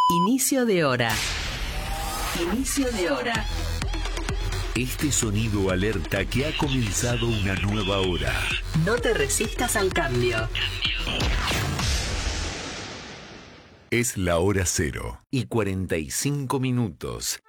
Inicio de hora. Inicio de hora. Este sonido alerta que ha comenzado una nueva hora. No te resistas al cambio. Es la hora 0:45.